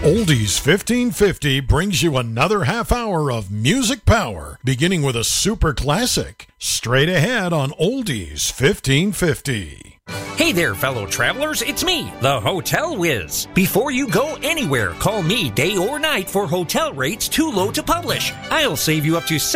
Oldies 1550 brings you another half hour of music power, beginning with a super classic. Straight ahead on Oldies 1550. Hey there, fellow travelers. It's me, the Hotel Whiz. Before you go anywhere, call me day or night for hotel rates too low to publish. I'll save you up to